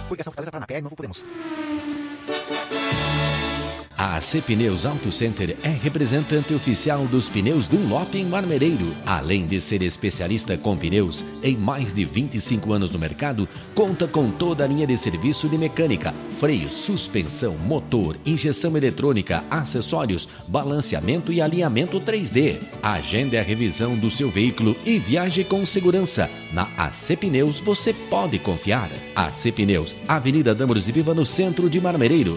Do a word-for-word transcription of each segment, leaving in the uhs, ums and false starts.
Coligação Fortaleza Paraná, P R, Novo Podemos. A A C Pneus Auto Center é representante oficial dos pneus Dunlop em Marmereiro. Além de ser especialista com pneus em mais de vinte e cinco anos no mercado, conta com toda a linha de serviço de mecânica, freio, suspensão, motor, injeção eletrônica, acessórios, balanceamento e alinhamento três D. Agende a revisão do seu veículo e viaje com segurança. Na A C Pneus você pode confiar. A C Pneus, Avenida Dâmaros e Viva, no centro de Marmereiro.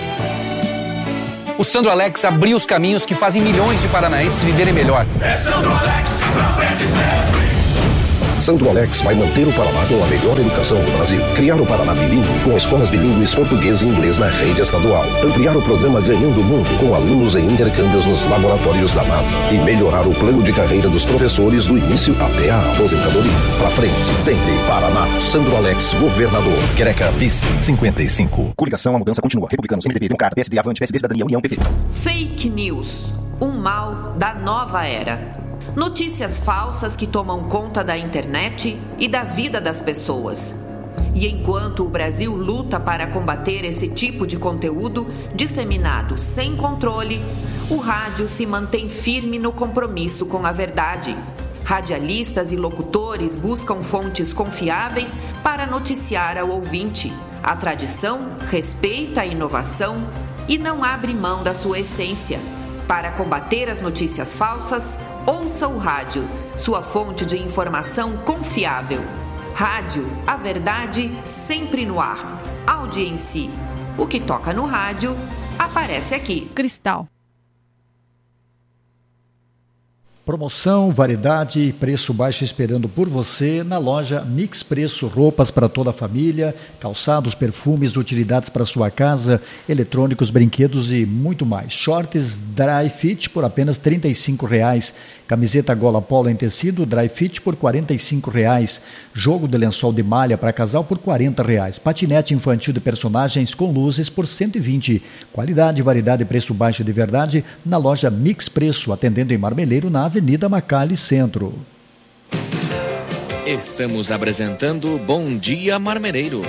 O Sandro Alex abriu os caminhos que fazem milhões de paranaenses viverem melhor. É Sandro Alex, pra frente sempre. Sandro Alex vai manter o Paraná com a melhor educação do Brasil. Criar o Paraná bilíngue com escolas bilíngues português e inglês na rede estadual. Ampliar o programa Ganhando o Mundo com alunos em intercâmbios nos laboratórios da NASA. E melhorar o plano de carreira dos professores do início até a aposentadoria. Pra frente, sempre. Paraná. Sandro Alex, governador. Quereca, vice, cinquenta e cinco. Coligação, a mudança continua. Republicanos, M D B, Democrata, P S D, Avante, P S D, Cidadania, União, P P. Fake News. Um mal da nova era. Notícias falsas que tomam conta da internet e da vida das pessoas. E enquanto o Brasil luta para combater esse tipo de conteúdo disseminado sem controle, o rádio se mantém firme no compromisso com a verdade. Radialistas e locutores buscam fontes confiáveis para noticiar ao ouvinte. A tradição respeita a inovação e não abre mão da sua essência. Para combater as notícias falsas, ouça o rádio, sua fonte de informação confiável. Rádio, a verdade sempre no ar. Audiência. O que toca no rádio, aparece aqui. Cristal. Promoção, variedade e preço baixo esperando por você na loja Mix Preço. Roupas para toda a família, calçados, perfumes, utilidades para sua casa, eletrônicos, brinquedos e muito mais. Shorts Dry Fit por apenas trinta e cinco reais. Camiseta gola polo em tecido Dry Fit por quarenta e cinco reais. Jogo de lençol de malha para casal por quarenta reais. Patinete infantil de personagens com luzes por cento e vinte. Qualidade, variedade e preço baixo de verdade na loja Mix Preço, atendendo em Marmeleiro na Avenida Macali Centro. Estamos apresentando Bom Dia Marmeleiro.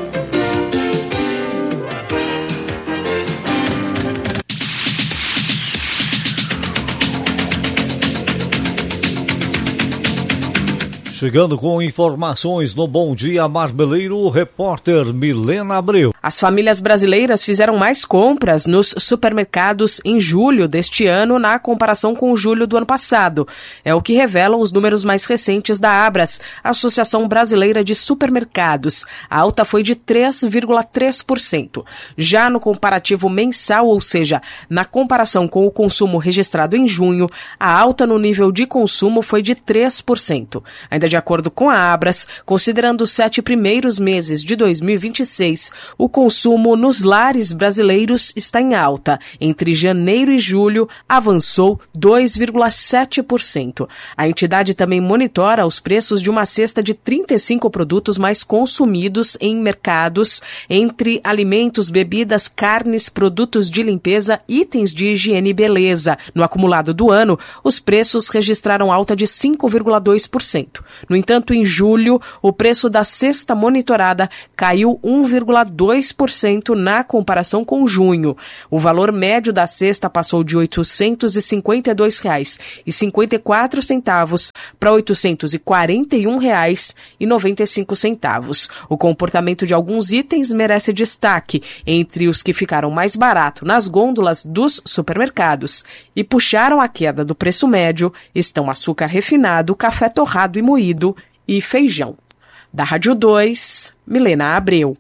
Chegando com informações no Bom Dia Marmeleiro, o repórter Milena Abreu. As famílias brasileiras fizeram mais compras nos supermercados em julho deste ano na comparação com julho do ano passado. É o que revelam os números mais recentes da Abras, Associação Brasileira de Supermercados. A alta foi de três vírgula três por cento. Já no comparativo mensal, ou seja, na comparação com o consumo registrado em junho, a alta no nível de consumo foi de três por cento. Ainda de acordo com a Abras, considerando os sete primeiros meses de dois mil e vinte e seis, o consumo nos lares brasileiros está em alta. Entre janeiro e julho, avançou dois vírgula sete por cento. A entidade também monitora os preços de uma cesta de trinta e cinco produtos mais consumidos em mercados, entre alimentos, bebidas, carnes, produtos de limpeza, itens de higiene e beleza. No acumulado do ano, os preços registraram alta de cinco vírgula dois por cento. No entanto, em julho, o preço da cesta monitorada caiu um vírgula dois por cento na comparação com junho. O valor médio da cesta passou de oitocentos e cinquenta e dois reais e cinquenta e quatro centavos para oitocentos e quarenta e um reais e noventa e cinco centavos. O comportamento de alguns itens merece destaque. Entre os que ficaram mais barato nas gôndolas dos supermercados e puxaram a queda do preço médio estão açúcar refinado, café torrado e moído e feijão. Da Rádio dois, Milena Abreu.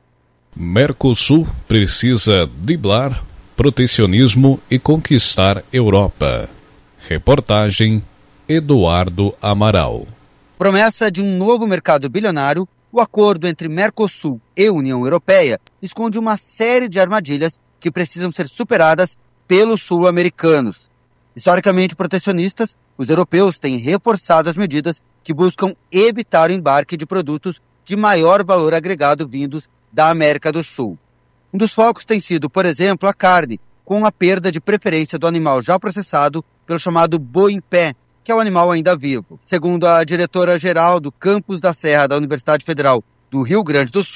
Mercosul precisa driblar protecionismo e conquistar Europa. Reportagem Eduardo Amaral. Promessa de um novo mercado bilionário, o acordo entre Mercosul e União Europeia esconde uma série de armadilhas que precisam ser superadas pelos sul-americanos. Historicamente protecionistas, os europeus têm reforçado as medidas que buscam evitar o embarque de produtos de maior valor agregado vindos da América do Sul. Um dos focos tem sido, por exemplo, a carne, com a perda de preferência do animal já processado pelo chamado boi em pé, que é o animal ainda vivo. Segundo a diretora-geral do Campus da Serra da Universidade Federal do Rio Grande do Sul,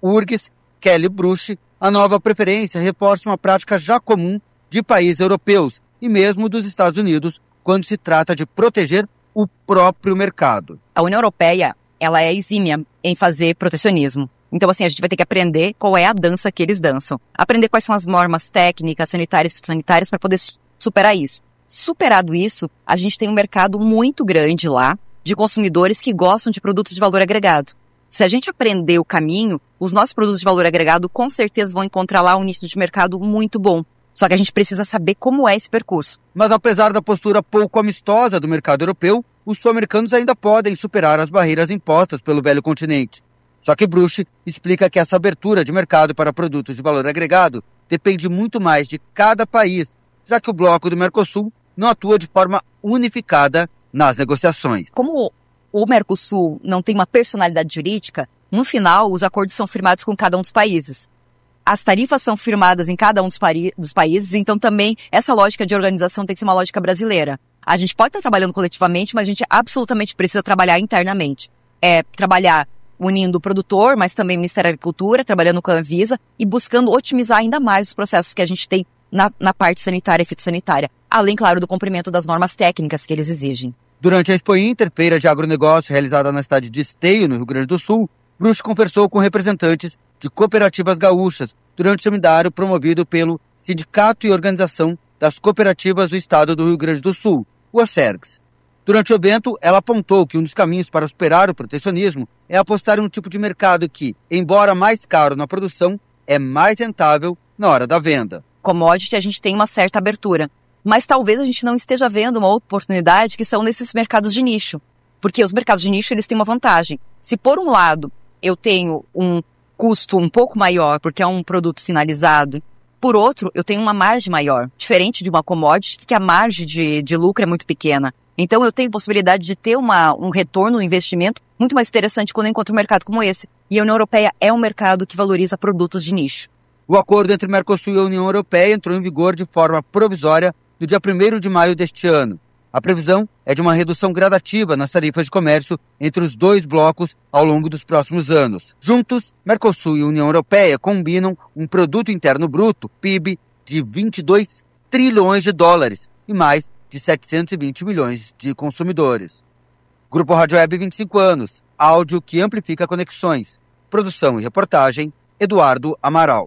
U R G S, Kelly Bruch, a nova preferência reforça uma prática já comum de países europeus e mesmo dos Estados Unidos quando se trata de proteger o próprio mercado. A União Europeia, ela é exímia em fazer protecionismo. Então, assim, a gente vai ter que aprender qual é a dança que eles dançam. Aprender quais são as normas técnicas, sanitárias e fitossanitárias para poder superar isso. Superado isso, a gente tem um mercado muito grande lá de consumidores que gostam de produtos de valor agregado. Se a gente aprender o caminho, os nossos produtos de valor agregado com certeza vão encontrar lá um nicho de mercado muito bom. Só que a gente precisa saber como é esse percurso. Mas apesar da postura pouco amistosa do mercado europeu, os sul-americanos ainda podem superar as barreiras impostas pelo velho continente. Só que Bruch explica que essa abertura de mercado para produtos de valor agregado depende muito mais de cada país, já que o bloco do Mercosul não atua de forma unificada nas negociações. Como o Mercosul não tem uma personalidade jurídica, no final os acordos são firmados com cada um dos países. As tarifas são firmadas em cada um dos, pari- dos países, então também essa lógica de organização tem que ser uma lógica brasileira. A gente pode estar trabalhando coletivamente, mas a gente absolutamente precisa trabalhar internamente. É trabalhar unindo o produtor, mas também o Ministério da Agricultura, trabalhando com a Anvisa e buscando otimizar ainda mais os processos que a gente tem na, na parte sanitária e fitossanitária, além, claro, do cumprimento das normas técnicas que eles exigem. Durante a Expo Inter, feira de agronegócio realizada na cidade de Esteio, no Rio Grande do Sul, Bruch conversou com representantes de cooperativas gaúchas durante o seminário promovido pelo Sindicato e Organização das Cooperativas do Estado do Rio Grande do Sul, o ACERGS. Durante o evento, ela apontou que um dos caminhos para superar o protecionismo é apostar em um tipo de mercado que, embora mais caro na produção, é mais rentável na hora da venda. Commodity, a gente tem uma certa abertura, mas talvez a gente não esteja vendo uma outra oportunidade que são nesses mercados de nicho, porque os mercados de nicho eles têm uma vantagem. Se por um lado eu tenho um custo um pouco maior porque é um produto finalizado, por outro eu tenho uma margem maior, diferente de uma commodity que a margem de, de lucro é muito pequena. Então eu tenho possibilidade de ter uma, um retorno, um investimento muito mais interessante quando eu encontro um mercado como esse. E a União Europeia é um mercado que valoriza produtos de nicho. O acordo entre Mercosul e a União Europeia entrou em vigor de forma provisória no dia primeiro de maio deste ano. A previsão é de uma redução gradativa nas tarifas de comércio entre os dois blocos ao longo dos próximos anos. Juntos, Mercosul e União Europeia combinam um produto interno bruto, P I B, de vinte e dois trilhões de dólares e mais de setecentos e vinte milhões de consumidores. Grupo Rádio Web, vinte e cinco anos, áudio que amplifica conexões. Produção e reportagem, Eduardo Amaral.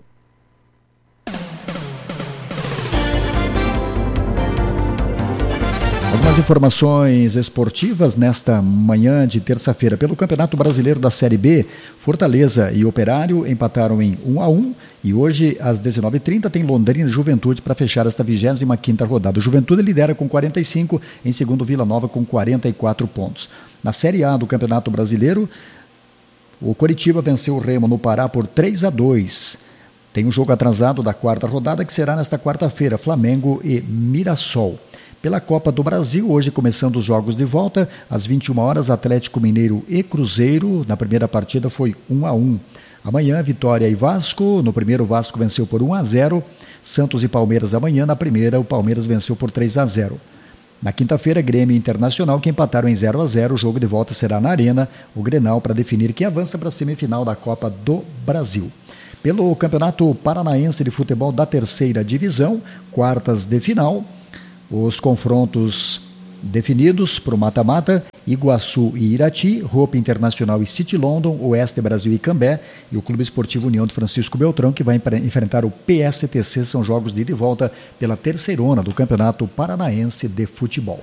Algumas informações esportivas nesta manhã de terça-feira. Pelo Campeonato Brasileiro da Série B, Fortaleza e Operário empataram em um a um e hoje, às dezenove e trinta, tem Londrina e Juventude para fechar esta vigésima quinta rodada. O Juventude lidera com quarenta e cinco, em segundo Vila Nova com quarenta e quatro pontos. Na Série A do Campeonato Brasileiro, o Coritiba venceu o Remo no Pará por três a dois. Tem um jogo atrasado da quarta rodada que será nesta quarta-feira, Flamengo e Mirassol. Pela Copa do Brasil, hoje começando os jogos de volta, às vinte e uma horas, Atlético Mineiro e Cruzeiro, na primeira partida foi um a um. Amanhã, Vitória e Vasco, no primeiro o Vasco venceu por um a zero, Santos e Palmeiras amanhã, na primeira o Palmeiras venceu por três a zero. Na quinta-feira, Grêmio e Internacional, que empataram em zero a zero, o jogo de volta será na Arena, o Grenal, para definir quem avança para a semifinal da Copa do Brasil. Pelo Campeonato Paranaense de Futebol da Terceira Divisão, quartas de final, os confrontos definidos para o mata-mata: Iguaçu e Irati, Hope Internacional e City London, Oeste Brasil e Cambé, e o Clube Esportivo União de Francisco Beltrão, que vai enfrentar o P S T C. São jogos de ida e volta pela terceirona do Campeonato Paranaense de Futebol.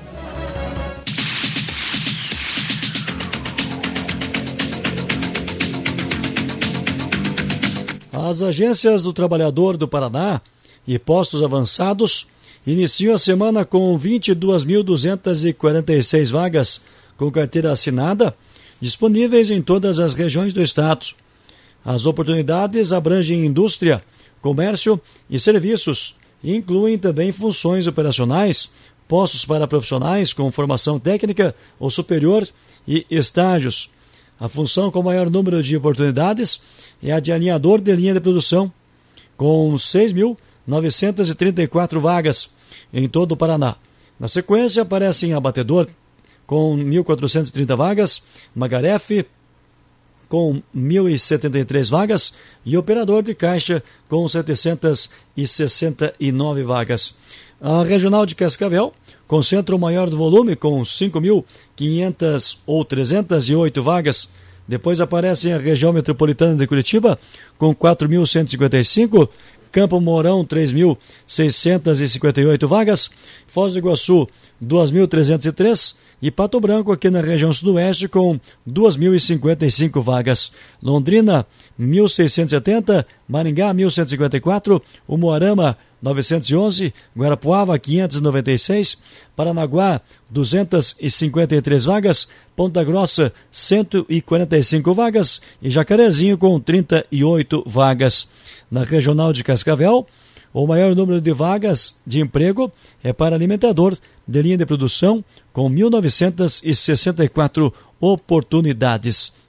As agências do Trabalhador do Paraná e postos avançados iniciam a semana com vinte e duas mil duzentas e quarenta e seis vagas com carteira assinada, disponíveis em todas as regiões do estado. As oportunidades abrangem indústria, comércio e serviços, e incluem também funções operacionais, postos para profissionais com formação técnica ou superior e estágios. A função com maior número de oportunidades é a de alinhador de linha de produção, com seis mil novecentas e trinta e quatro vagas em todo o Paraná. Na sequência, aparecem abatedor, com mil quatrocentas e trinta vagas, Magarefe, com mil e setenta e três vagas e operador de caixa com setecentas e sessenta e nove vagas. A regional de Cascavel concentra o maior do volume com cinco mil quinhentas ou trezentas e oito vagas. Depois aparece a região metropolitana de Curitiba com quatro mil cento e cinquenta e cinco, Campo Mourão três mil seiscentas e cinquenta e oito vagas, Foz do Iguaçu duas mil trezentas e três e Pato Branco aqui na região sudoeste com duas mil e cinquenta e cinco vagas. Londrina mil seiscentos e setenta, Maringá mil cento e cinquenta e quatro, Umuarama novecentos e onze, Guarapuava quinhentos e noventa e seis, Paranaguá duzentas e cinquenta e três vagas, Ponta Grossa cento e quarenta e cinco vagas e Jacarezinho com trinta e oito vagas. Na regional de Cascavel, o maior número de vagas de emprego é para alimentador de linha de produção, com mil novecentas e sessenta e quatro oportunidades.